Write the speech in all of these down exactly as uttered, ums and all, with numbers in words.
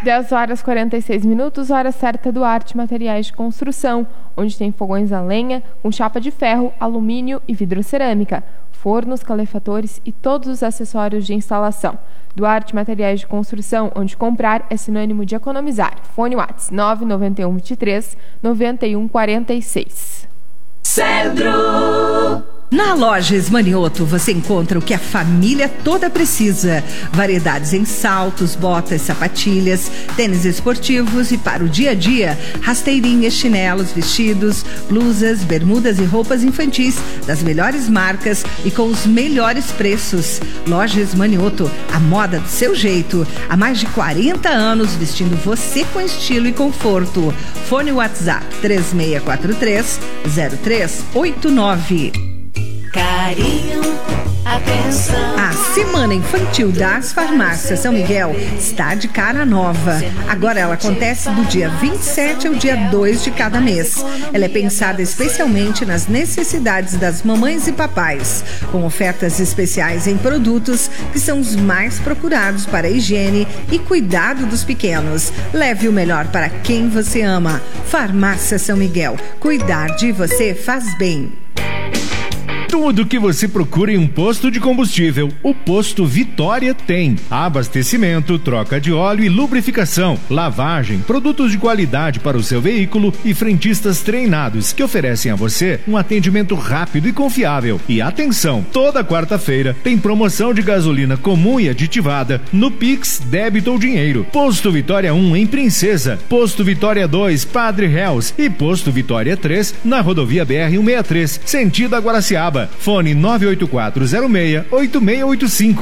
dez horas e quarenta e seis minutos, hora certa do Arte Materiais de Construção, onde tem fogões a lenha com chapa de ferro, alumínio e vidracerâmica, fornos, calefatores e todos os acessórios de instalação. Duarte Materiais de Construção, onde comprar é sinônimo de economizar. Fone WhatsApp nove nove um dois três nove um quatro seis. Cedro! Na Lojas Manioto você encontra o que a família toda precisa. Variedades em saltos, botas, sapatilhas, tênis esportivos e para o dia a dia, rasteirinhas, chinelos, vestidos, blusas, bermudas e roupas infantis das melhores marcas e com os melhores preços. Lojas Manioto, a moda do seu jeito. Há mais de quarenta anos vestindo você com estilo e conforto. Fone WhatsApp três seis quatro três zero três oito nove. Carinho, atenção. A Semana Infantil das Farmácias São Miguel está de cara nova. Agora ela acontece do dia vinte e sete ao dia dois de cada mês. Ela é pensada especialmente nas necessidades das mamães e papais, com ofertas especiais em produtos que são os mais procurados para a higiene e cuidado dos pequenos. Leve o melhor para quem você ama. Farmácia São Miguel. Cuidar de você faz bem. Tudo que você procura em um posto de combustível, o Posto Vitória tem. Abastecimento, troca de óleo e lubrificação, lavagem, produtos de qualidade para o seu veículo e frentistas treinados que oferecem a você um atendimento rápido e confiável. E atenção, toda quarta-feira tem promoção de gasolina comum e aditivada no Pix, débito ou dinheiro. Posto Vitória um em Princesa, Posto Vitória dois, Padre Reus e Posto Vitória três na rodovia B R cento e sessenta e três, sentido a Guaraciaba. Fone nove oito quatro zero seis oito seis oito cinco.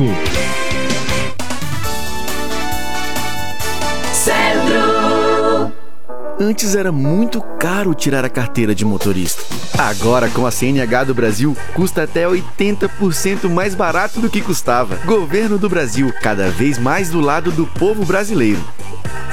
Cedro! Antes era muito caro tirar a carteira de motorista. Agora, com a C N H do Brasil, custa até oitenta por cento mais barato do que custava. Governo do Brasil, cada vez mais do lado do povo brasileiro.